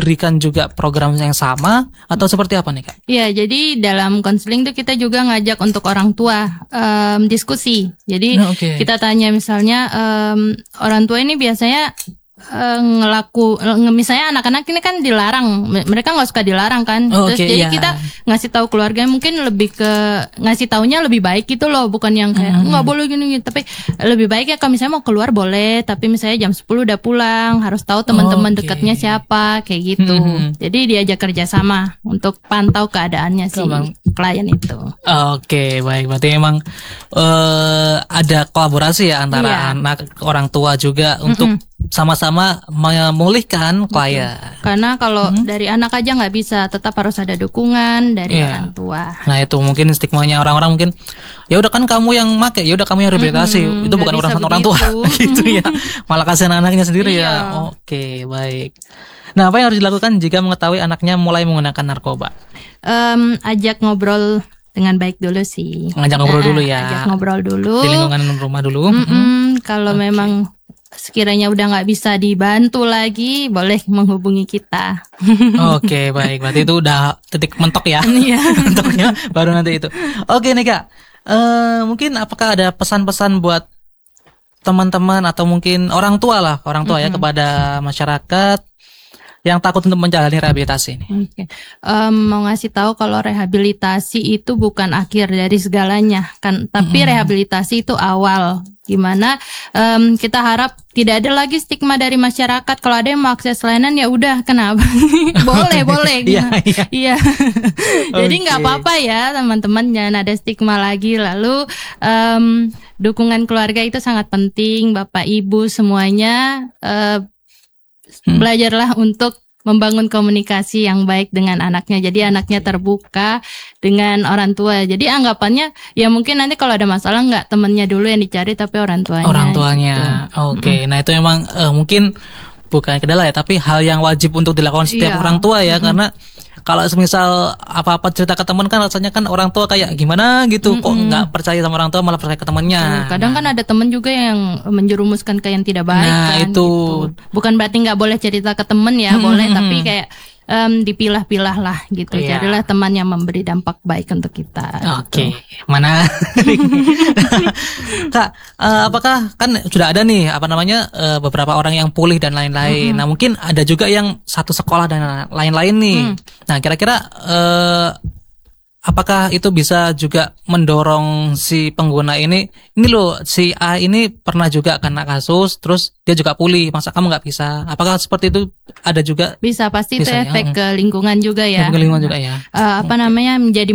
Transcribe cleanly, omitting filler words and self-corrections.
diberikan juga program yang sama atau seperti apa nih Kak? Iya, jadi dalam konseling tuh kita juga ngajak untuk orang tua diskusi. Jadi kita tanya misalnya orang tua ini biasanya misalnya anak-anak ini kan dilarang, mereka nggak suka dilarang kan. Terus jadi kita ngasih tahu keluarga mungkin lebih ke ngasih taunya lebih baik gitu loh, bukan yang kayak nggak boleh gini, tapi lebih baik ya kalau misalnya mau keluar boleh, tapi misalnya jam 10 udah pulang, harus tahu teman-teman dekatnya siapa kayak gitu. Jadi diajak kerjasama untuk pantau keadaannya si klien itu. Oke, baik, berarti memang ada kolaborasi ya antara anak orang tua juga untuk sama-sama memulihkan klien. Karena kalau dari anak aja nggak bisa, tetap harus ada dukungan dari orang tua. Nah itu mungkin stigmanya orang-orang mungkin ya udah kan kamu yang make, ya udah kamu yang rehabilitasi, itu bukan urusan orang tua gitu ya. Malah kasihan anaknya sendiri ya. Oke, baik. Nah apa yang harus dilakukan jika mengetahui anaknya mulai menggunakan narkoba? Ajak ngobrol dengan baik dulu sih. Ngajak ngobrol dulu ya. Ajak ngobrol dulu. Di lingkungan rumah dulu. Kalau memang sekiranya udah nggak bisa dibantu lagi, boleh menghubungi kita. Oke, baik. Berarti itu udah titik mentok ya. Mentoknya baru nanti itu. Oke nih Kak, mungkin apakah ada pesan-pesan buat teman-teman atau mungkin orang tua ya kepada masyarakat yang takut untuk menjalani rehabilitasi ini? Mau ngasih tahu kalau rehabilitasi itu bukan akhir dari segalanya kan, tapi rehabilitasi itu awal. Gimana kita harap tidak ada lagi stigma dari masyarakat. Kalau ada yang mau akses layanan ya udah, kenapa? boleh iya. Jadi nggak apa-apa ya teman-teman, jangan ada stigma lagi. Lalu dukungan keluarga itu sangat penting. Bapak Ibu semuanya belajarlah untuk membangun komunikasi yang baik dengan anaknya. Jadi anaknya terbuka dengan orang tua. Jadi anggapannya ya mungkin nanti kalau ada masalah nggak temennya dulu yang dicari, tapi orang tuanya. Orang tuanya. Gitu. Oke. Nah itu memang mungkin bukan kendala ya, tapi hal yang wajib untuk dilakukan setiap orang tua ya, karena kalau semisal apa-apa cerita ke teman kan rasanya kan orang tua kayak gimana gitu, kok nggak percaya sama orang tua malah percaya ke temannya. Kadang kan ada teman juga yang menjerumuskan ke yang tidak baik. Nah kan, itu gitu. Bukan berarti nggak boleh cerita ke teman ya, boleh, tapi kayak dipilah-pilah lah gitu. Jadilah teman yang memberi dampak baik untuk kita. Oke. Mana Kak, apakah kan sudah ada nih beberapa orang yang pulih dan lain-lain. Nah mungkin ada juga yang satu sekolah dan lain-lain nih. Nah kira-kira apakah itu bisa juga mendorong si pengguna ini loh, si A ini pernah juga kena kasus terus dia juga pulih, masa kamu nggak bisa? Apakah seperti itu ada juga? Bisa, pasti itu efek ke lingkungan juga ya. Ke lingkungan juga ya. Menjadi